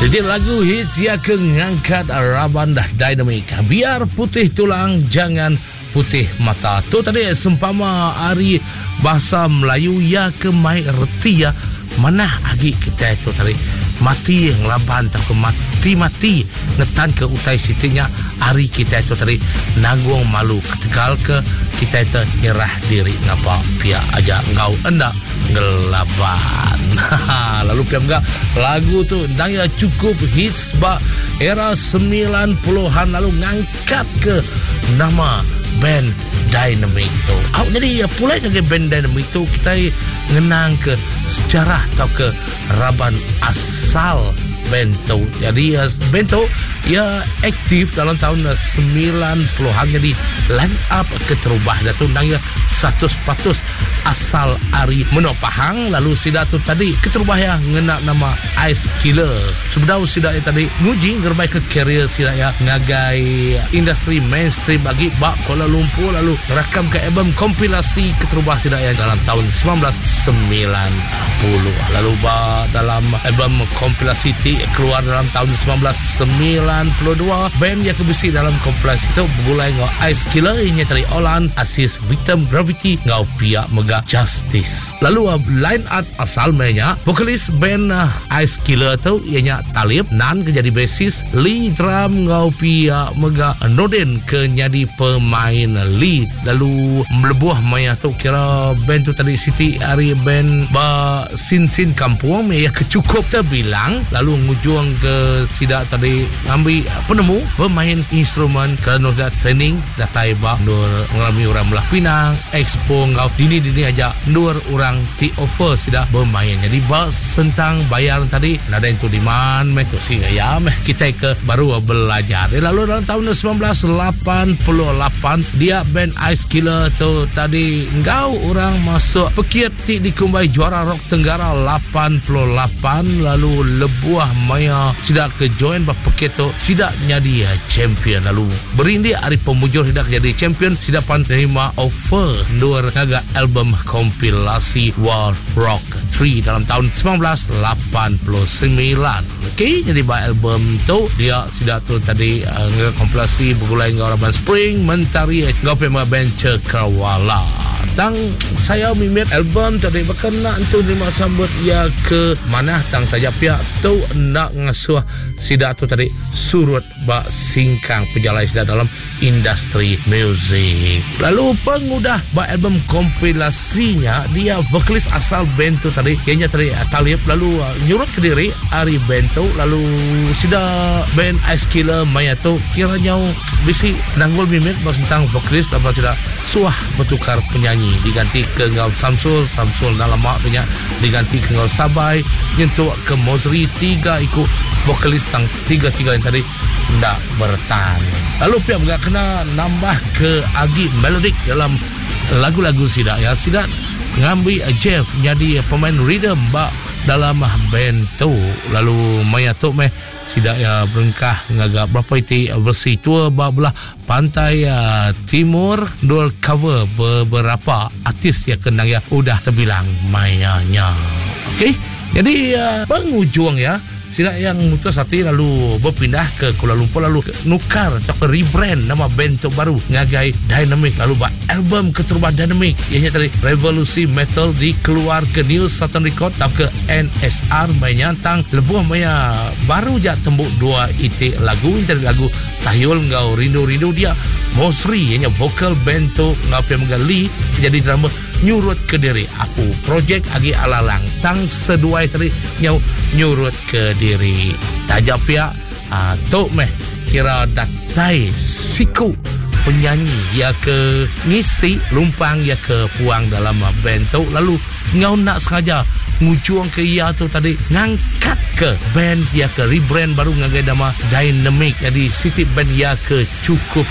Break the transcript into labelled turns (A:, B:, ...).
A: Setiap lagu hits ia ngangkat Raban dah Dynamic. Biar putih tulang jangan putih mata. Tu tadi sempama hari bahasa Melayu ya ke mai reti ya. Mana agi kita itu tadi mati ngelaban tak ke mati ngetan ke utai sitinya hari kita itu tadi nanggung malu ketegal ke kita itu nyerah diri ngapa pia aja engkau endak ngelaban. Lalu pia enggak lagu tu ndang ya cukup hits ba era 90-an lalu ngangkat ke nama band Dynamic tu. Jadi pula dengan band Dynamic tu kita ngenang ke sejarah atau ke Raban asal band tu. Jadi band tu ia aktif dalam tahun 90-an. Jadi line up keterubah datu nang ya 100% asal ari menopahang. Lalu sida tu tadi keterubah ya ngena nama Ice Killer. Sebenarnya sida tadi nguji ngerbai ke career sida ya ngagai industri mainstream bagi bak Kuala Lumpur. Lalu rakam ke album kompilasi keterubah sida ya dalam tahun 1990. Lalu dalam album kompilasi keluar dalam tahun 1992 band yang kebesi dalam kompilasi itu bermulai ngau Ice Killer inya tadi Olan Asis Victim Gravity ngau pia mega Justice. Lalu line up asal mainnya vokalis band Ice Killer tu ianya Talib Nan ke jadi basis, Lee drum ngau pia mega Noden ke jadi pemain lead. Lalu melebuh maya tu kira band tu tadi Siti hari band ba sin kampung ya kecukup terbilang. Lalu ngujung ke sida tadi ambil penemu pemain instrumen kerana dah training dah taiba nur ngalami orang belah Pinang expo ngau dini aja nur orang ti offer sida bermain. Jadi tentang bayar tadi ada itu di man meh tu si ya meh kita ke baru belajar. Lalu dalam tahun 1988 dia band Ice Killer tu tadi ngau orang masuk pekiat ti di Kumbai juara rock Tenggara 88. Lalu lebuah maya sidak ke join bah pekiat tu sidak jadi champion. Lalu berindi hari pemujur sidak jadi champion sidak pan terima offer nur naga album kompilasi World Rock 3 dalam tahun 1989. Okey, jadi bah album tu dia sidak tu tadi kompilasi bergulai dengan Raban Spring Mentari ngau pema band Cakrawala. Tang saya mimit album tadi berkena tu lima sambut ya ke mana tang saja pihak tu nak ngasuh sidak tu tadi surut bak singkang pejalai sidak dalam industri music. Lalu pengudah bak album kompilasinya dia vokalis asal band tu tadi ianya tadi Talib. Lalu nyurut ke diri ari band tu. Lalu sidak band Ice Killer maya tu kiranya bisi nanggul mimit bak tentang vokalis dapat tidak suah bertukar penyanyi diganti ke ngau Samsul dalam mak punya diganti ke ngau Sabai nyentuh ke Mozri 3 ikut vokalis tang 3 yang tadi ndak bertahan. Lalu pihak enggak kena nambah ke agi melodic dalam lagu-lagu sidak ya sidak ngambil Jeff jadi pemain rhythm bak dalam band tu. Lalu maya tu meh sidak ya berengkah ngagak berapa iti versi tua belah pantai timur dua cover beberapa artis yang kenang ya udah terbilang mayanya. Okey, jadi pengujung ya sidak yang mutus hati lalu berpindah ke Kuala Lumpur. Lalu nukar atau ke rebrand nama band tu baru ngagai Dynamic. Lalu buat album keterubah Dynamic ianya tadi Revolusi Metal dikeluar ke New Southern Record atau ke NSR mainnya tang lebuh maya baru je tembuk 2 itik lagu interi lagu Tahyul ngau rindu dia Mosri ianya vokal band tu ngau pia menggali jadi drama nyurut ke diri aku projek agi alalang tang seduai tadi nyurut ke diri tajak pia tu meh kira datai siku penyanyi ya ke ngisi lumpang ya ke puang dalam band tu. Lalu ngau nak sengaja ngujuang ke ia tu tadi ngangkat ke band ya ke rebrand baru ngagai nama Dynamic. Jadi City Band ya ke cukup